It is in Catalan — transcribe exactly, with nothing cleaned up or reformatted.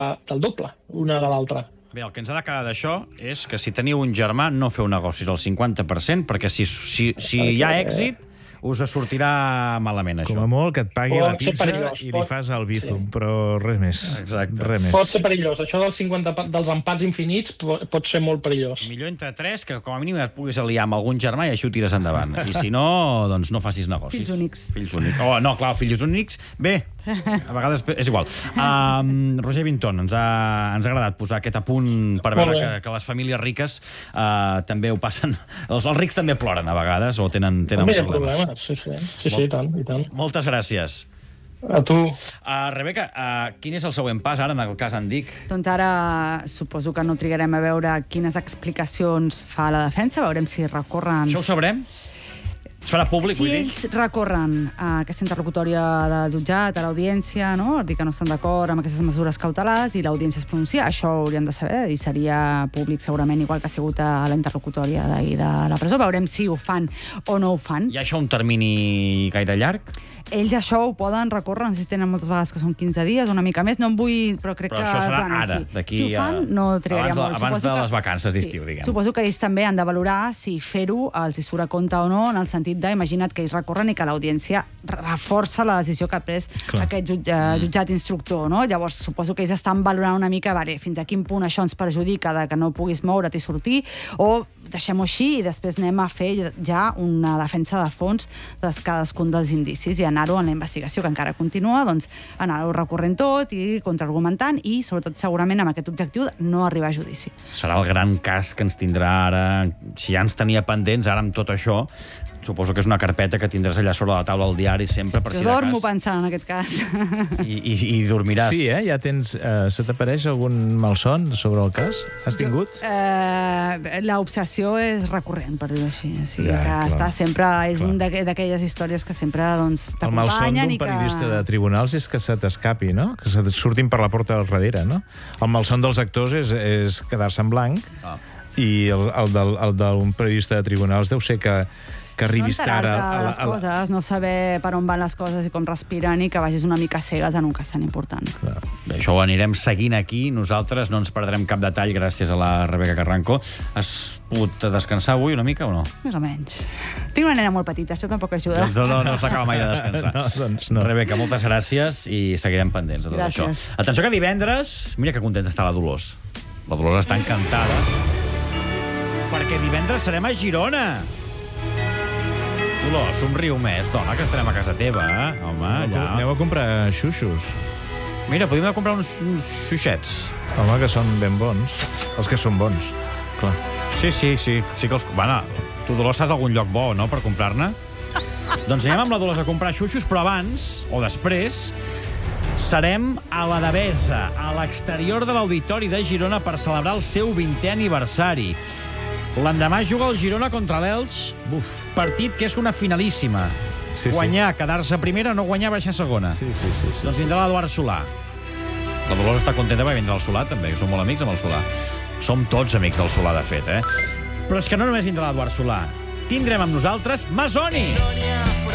del doble, una de l'altra. Bé, el que ens ha de quedar d'això és que si teniu un germà no feu negocis al cinquanta per cent, perquè si, si, si hi ha èxit us sortirà malament, això. Com a molt que et pagui Pot la ser pizza perillós, i li pot- fas el bizum, sí. però res més. Exacte. Res més. Pot ser perillós. Això del cinquanta per- dels empats infinits po- pot ser molt perillós. Millor entre tres, que com a mínim et puguis aliar amb algun germà i així ho tires endavant. I si no, doncs no facis negocis. Fills únics. Fills únics. Oh, no, clar, fills únics, bé, a vegades és igual. Um, Roger Vinton, ens ha, ens ha agradat posar aquest apunt per Molt veure bé. que, que les famílies riques uh, també ho passen... Els, els rics també ploren a vegades o tenen, tenen També hi ha problemes. problemes, sí, sí. Sí, sí, i tant, i tant. Moltes gràcies. A tu. Uh, Rebeca, uh, quin és el següent pas ara en el cas Endic? Doncs ara suposo que no trigarem a veure quines explicacions fa la defensa, veurem si recorren... Això ho sabrem? Es farà públic, Si vull dir? ells recorren a aquesta interlocutòria del jutjat, a l'audiència, no? dir que no estan d'acord amb aquestes mesures cautelars i l'audiència es pronuncia, això ho haurien de saber i seria públic segurament, igual que ha sigut a la interlocutòria d'ahir de la presó. Veurem si ho fan o no ho fan. Hi ha això un termini gaire llarg? Ells això ho poden recórrer, no sé si tenen moltes vegades que són quinze dies, una mica més, no en vull, però crec Però que... això serà bueno, ara, sí. d'aquí Si ho fan, a- no trigaria abans de- molt. abans Suposo de que- les vacances d'estiu, diguem. Suposo que ells també han de valorar si fer-ho els hi surt a compte o no, en el sentit d'imagina't que ells recorren i que l'audiència reforça la decisió que ha pres Clar. aquest jutge, jutjat instructor, no? Llavors, suposo que ells estan valorant una mica, vale, fins a quin punt això ens perjudica de que no puguis moure't i sortir, o deixem-ho així i després anem a fer ja una defensa de fons de cadascun dels indicis i anar-ho en la investigació, que encara continua, doncs anar-ho recorrent tot i contraargumentant i, sobretot, segurament amb aquest objectiu de no arribar a judici. Serà el gran cas que ens tindrà ara... Si ja ens tenia pendents, ara amb tot això, suposo que és una carpeta que tindràs allà sobre la taula al diari sempre, per Jo si de dormo cas. pensant en aquest cas. I, i, I dormiràs. Sí, eh? Ja tens... Eh, se t'apareix algun malson sobre el cas? Has tingut? Eh, L'obsessió és recurrent, per dir-ho així. O sigui, Ja, que clar, està sempre... És clar. un d'aqu- d'aquelles històries que sempre doncs, El malson t'acompanyen d'un i que... periodista de tribunals és que se t'escapi, no? Que se surtin per la porta del darrere, no? El malson dels actors és, és quedar-se en blanc Ah. i el, el del- el d'un periodista de tribunals deu ser que que No arribis tard enterar-te a, a, les a, a, coses, no saber per on van les coses i com respiren i que vagis una mica cegues en un cas tan important. Bé, això ho anirem seguint aquí. Nosaltres no ens perdrem cap detall gràcies a la Rebeca Carranco. Has pogut descansar avui una mica o no? Més o menys. Tinc una nena molt petita, això tampoc ajuda. Doncs no, no s'acaba mai de descansar. No, doncs no. Rebeca, moltes gràcies i seguirem pendents de tot Gràcies. això. Atenció que divendres... Mira que contenta està la Dolors. La Dolors està encantada. Perquè divendres serem a Girona. Dolors, somriu més, dona, que estarem a casa teva, eh? Home, allà... Aneu a comprar xuxos. Mira, podríem anar a comprar uns, uns xuxets. Home, que són ben bons. Els que són bons, clar. Sí, sí, sí. sí que els... Bueno, tu, Dolors, saps algun lloc bo, no?, per comprar-ne? Doncs anem amb la Dolors a comprar xuxos, però abans, o després, serem a la Devesa, a l'exterior de l'Auditori de Girona, per celebrar el seu vintè aniversari. L'endemà juga el Girona contra l'Elx, partit que és una finalíssima. Sí, sí. Guanyar, quedar-se primera, no guanyar, baixar segona. Sí, sí, sí. sí, Doncs sí. vindrà l'Eduard Solà. La Dolors està contenta perquè vindrà el Solà, també, que som molt amics amb el Solà. Som tots amics del Solà, de fet, eh? Però és que no només vindrà l'Eduard Solà. Tindrem amb nosaltres Masoni!